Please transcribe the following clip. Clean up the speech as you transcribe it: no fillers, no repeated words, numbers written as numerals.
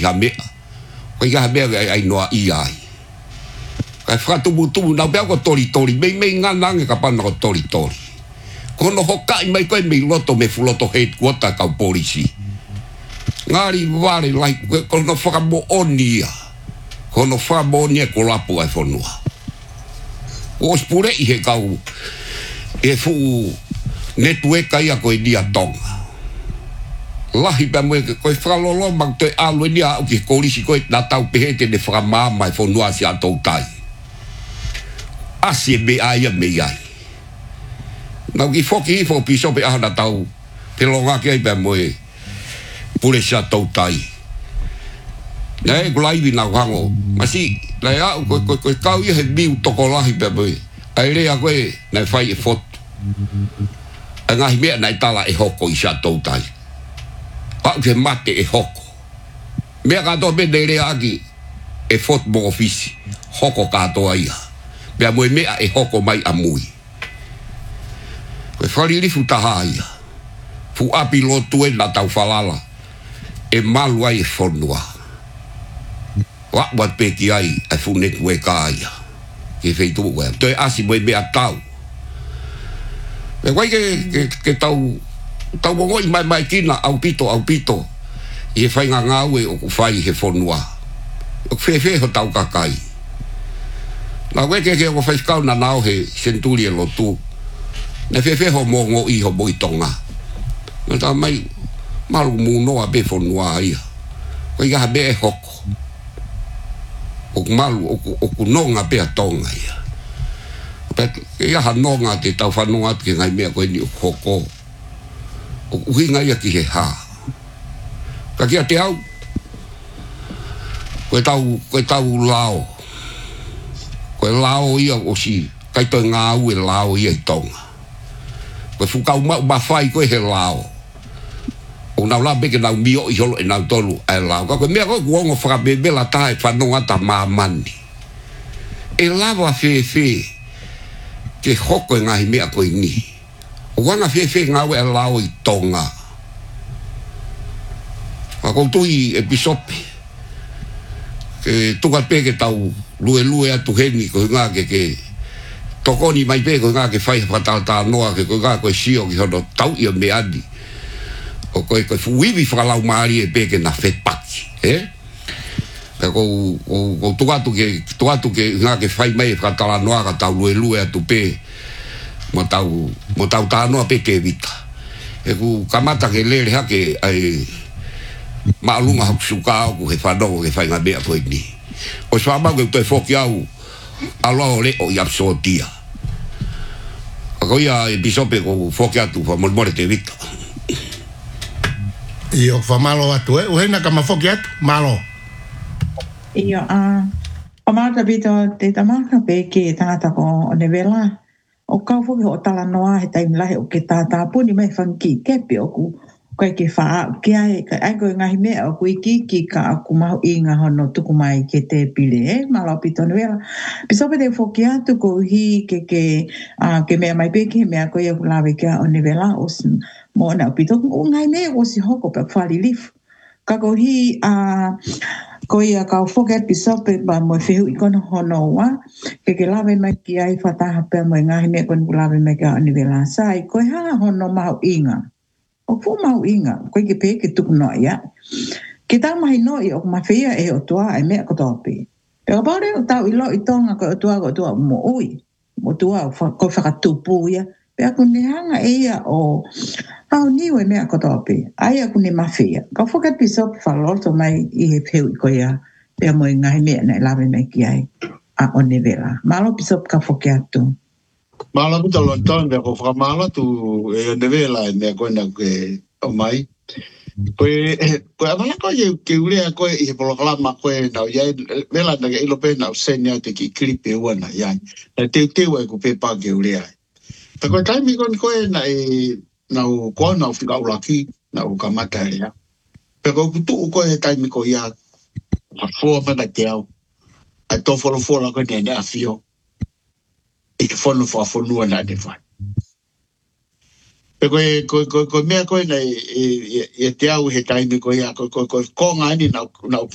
me ko ia me ai no ia kai fratu butu na be ko tori me ngana ka pa no tori kono hokai mai ko me loto me fuloto headquarter ka polisi ngari vale like kono faka mo onia kono fa mo ne ko lapu ai fonua os pure I he kau e fu network ia ko dia tonga lahi ba mo ko fralolo mang te alu dia o ki polisi ko na tau pehete de frama mai fonua si atoutai asi be ai me ai na ki foki fo piso pe ana tau pelonga ke ba mo pure sa toutai nei glai vi na wango masi la ya ko kau ia he biu tokolahi ba mo ai le a ko na fai fot anga hi me na tala e hoko I sa toutai pa ke mate e hoko me ka to be de le aki e fot mo office hoko ka to ai be mo me e hoko mai amui ko fali li futahaia fu api lotu e na tau falala e malu ai e fonua wa wat peki ai e fu network ai ke feitu we to asi mo me atau e wai ke tau mo mai kina au pito e fai nga we o fai he fonua o fe ho tau kakai na we ke o fai kau na nau he centuria lotu na fe ho mo I ho boitonga na ta mai malu muno a be fonua ia ko ia be hoko o malu o kunonga be atonga ia pet ia hanonga te tau fanonga ke ngai me ko ni hoko o hinga ia ki he ha ka kia te au ko tau lao ia o si kai to nga u lao ia tonga ko fu kau ma fai ko he lao o na la be ke na mio I holo e na tolu ai lao ko me ko ngo fra be la tai fa no ata ma mani e lava fe ke hoko nga hi me ko ni o nga fe nga we lao I tonga ko tui episope ke tu ka pe ke tau lue atu heni ko nga ke tokoni mai pe ko nga ke fai fatata noa ke ko nga ko sio ki hono tau ia me adi o ko fuivi fra lau mari e pe ke na fetpaki ko tu atu ke nga ke fai mai fatala noa ka tau lue atu pe mo tau ta noa pe ke vita e ku kamata ke lere hake ai maalunga hapsuka ku he fado ke fai nga be ko ni o swama ko te foki au alo le o yapsotia ko ia episope ko foki atu fa mormore te vita io fa malo atu o hena kama foki atu malo io o mata vito te tamaka pe ke tangata ko ne vela o ka foki o tala noa he taim lahe o ke tata puni mai fanki kepe o ku kai ke fa ke ai ko ngai me o ku ki ka aku mau inga hono tuku mai ke te pile malo pito vela pisope de foki atu ko hi ke me mai pe ke me ko ia lave ke o ne vela os mo na pito ngai me o si hoko pe fali lif ka ko hi ko ia ka foki pisope ba mo fe ikono hono wa ke lave mai ki ai fata pe mo ngai me ko lave mai ke o ne vela sai ko ha hono mau inga o fu mau inga ko ke pe ke tuk no ya ke ta mai no o ma fea e o toa ai me ko topi pero pare o ta ilo I tonga ko toa mo ui mo toa ko fa tupu ya pe ko ne hanga ia o au ni we me ko topi ai ko ne ma fea ko fo ke piso fa lorto mai I he pe ko ya pe mo ngai me na la me ki ai a onevela malo piso ka fo ke atu Mala puta lontong de ko mala tu e de vela me acuerdo que o mai pues abana ko que ule ko e por la ma ko na ya vela de que lo pe na senya te ki clip e wana ya te ko pe pa que ule pe ko tai mi kon ko na na ko na fika ulaki na ka mata ya pe ko tu ko e tai mi ko ya a forma da teu a to folo ko ne afio e que fono na de fa pero ko me ko na e te au he time ko ya ko ngani na